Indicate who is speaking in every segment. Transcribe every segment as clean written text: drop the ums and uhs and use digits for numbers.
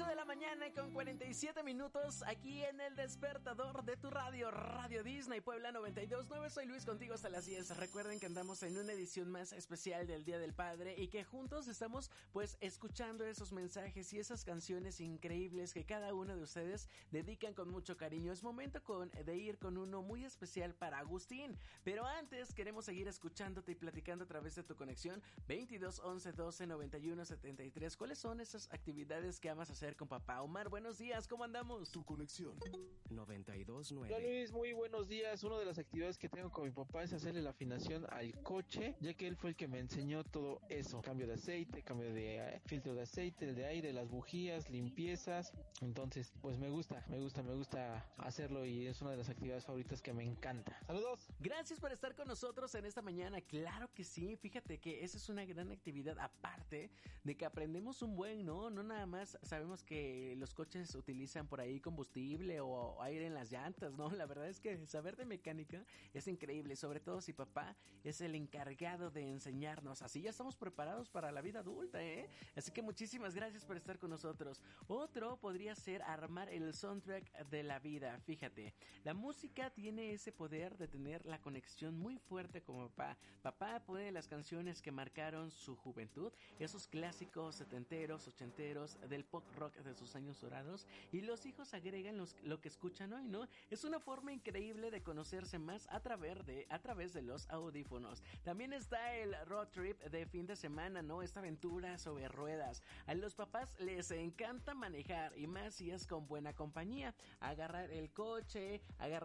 Speaker 1: 8 de la mañana con 47 minutos aquí en el despertador de tu radio, Radio Disney Puebla 92.9. Soy Luis, contigo hasta las 10. Recuerden que andamos en una edición más especial del Día del Padre y que juntos estamos pues escuchando esos mensajes y esas canciones increíbles que cada uno de ustedes dedican con mucho cariño. Es momento de ir con uno muy especial para Agustín, pero antes queremos seguir escuchándote y platicando a través de tu conexión 22 11 12 91 73. ¿Cuáles son esas actividades que amas hacer con papá? Omar, buenos días, ¿cómo andamos?
Speaker 2: Tu conexión 92.9.
Speaker 3: Hola Luis, muy buenos días. Una de las actividades que tengo con mi papá es hacerle la afinación al coche, ya que él fue el que me enseñó todo eso. Cambio de aceite, cambio de filtro de aceite, de aire, las bujías, limpiezas. Entonces, pues me gusta hacerlo y es una de las actividades favoritas que me encanta. ¡Saludos!
Speaker 1: Gracias por estar con nosotros en esta mañana. Claro que sí, fíjate que esa es una gran actividad, aparte de que aprendemos un buen, ¿no? No nada más sabemos que los coches utilizan por ahí combustible o aire en las llantas, ¿no? La verdad es que saber de mecánica es increíble, sobre todo si papá es el encargado de enseñarnos. Así ya estamos preparados para la vida adulta, ¿eh? Así que muchísimas gracias por estar con nosotros. Otro podría ser armar el soundtrack de la vida. Fíjate, la música tiene ese poder de tener la conexión muy fuerte con papá. Papá pone las canciones que marcaron su juventud, esos clásicos setenteros, ochenteros, del pop rock de sus años dorados, y los hijos agregan lo que escuchan hoy, ¿no? Es una forma increíble de conocerse más a través de los audífonos. También está el road trip de fin de semana, ¿no? Esta aventura sobre ruedas. A los papás les encanta manejar, y más si es con buena compañía. Agarrar el coche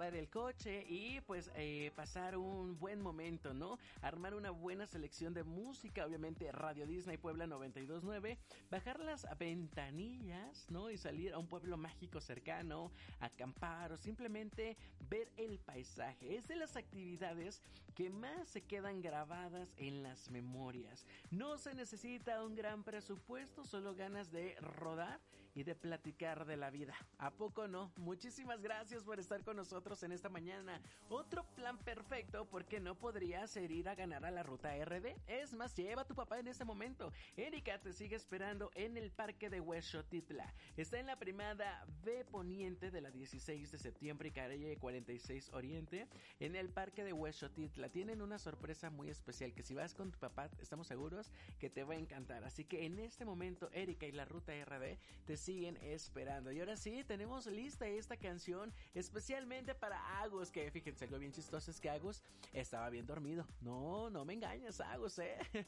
Speaker 1: y pues pasar un buen momento, ¿no? Armar una buena selección de música, obviamente Radio Disney Puebla 92.9, bajar las ventanillas, ¿no? Y salir a un pueblo mágico cercano, acampar o simplemente ver el paisaje. Es de las actividades que más se quedan grabadas en las memorias. No se necesita un gran presupuesto, solo ganas de rodar y de platicar de la vida. ¿A poco no? Muchísimas gracias por estar con nosotros en esta mañana. Otro plan perfecto, ¿por qué no podría ser ir a ganar a la ruta RD? Es más, lleva a tu papá en este momento. Erika te sigue esperando en el parque de Huexotitla. Está en la primada B Poniente de la 16 de septiembre y calle 46 Oriente, en el parque de Huexotitla. Tienen una sorpresa muy especial que si vas con tu papá estamos seguros que te va a encantar. Así que en este momento Erika y la ruta RD te siguen esperando. Y ahora sí, tenemos lista esta canción especialmente para Agus, que fíjense, algo bien chistoso es que Agus estaba bien dormido. No me engañas, Agus,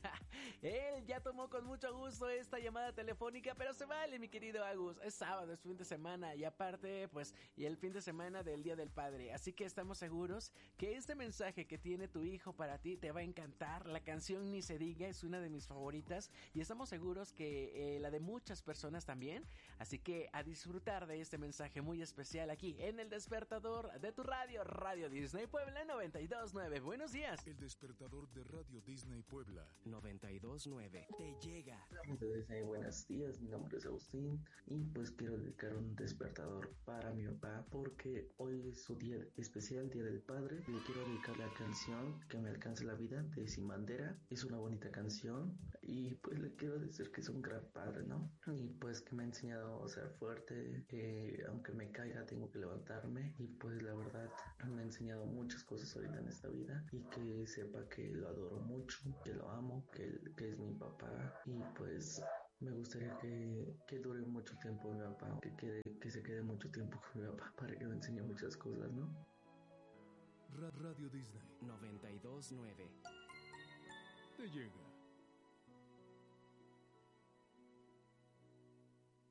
Speaker 1: él ya tomó con mucho gusto esta llamada telefónica, pero se vale, mi querido Agus. Es sábado, es fin de semana y aparte, pues, y el fin de semana del Día del Padre. Así que estamos seguros que este mensaje que tiene tu hijo para ti te va a encantar. La canción Ni se diga es una de mis favoritas y estamos seguros que la de muchas personas también. Así que a disfrutar de este mensaje muy especial aquí en el despertador de tu radio, Radio Disney Puebla 92.9. Buenos días.
Speaker 2: El despertador de Radio Disney Puebla 92.9 te llega.
Speaker 4: Entonces, buenos días, mi nombre es Agustín y pues quiero dedicar un despertador para mi papá porque hoy es su día especial, Día del Padre. Le quiero dedicar la canción Que me alcance la vida de Sin Bandera. Es una bonita canción y pues le quiero decir que es un gran padre, ¿no? Y pues que me ha enseñado a ser fuerte, que aunque me caiga tengo que levantarme y pues la verdad me ha enseñado muchas cosas ahorita en esta vida y que sepa que lo adoro mucho, que lo amo, que es mi papá y pues me gustaría que dure mucho tiempo mi papá, que se quede mucho tiempo con mi papá para que me enseñe muchas cosas, ¿no?
Speaker 2: Radio Disney 92.9 te llega.